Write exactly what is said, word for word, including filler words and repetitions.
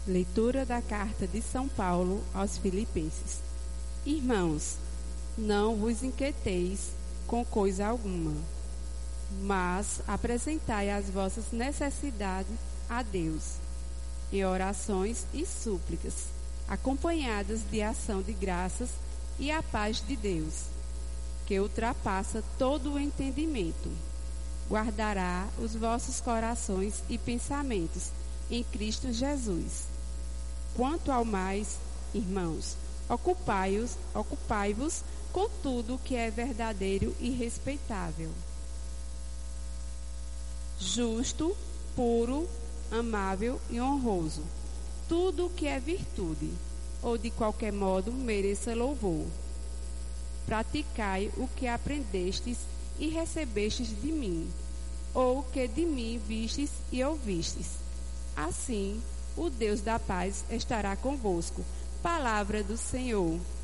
Leitura da carta de São Paulo aos Filipenses. Irmãos, não vos inquieteis com coisa alguma, mas apresentai as vossas necessidades a Deus, em orações e súplicas, acompanhadas de ação de graças, e a paz de Deus, que ultrapassa todo o entendimento, guardará os vossos corações e pensamentos em Cristo Jesus. Quanto ao mais, irmãos, ocupai-os, ocupai-vos com tudo que é verdadeiro e respeitável, justo, puro, amável e honroso. Tudo que é virtude, ou de qualquer modo mereça louvor. Praticai o que aprendestes e recebestes de mim, ou que de mim vistes e ouvistes. Assim, o Deus da paz estará convosco. Palavra do Senhor.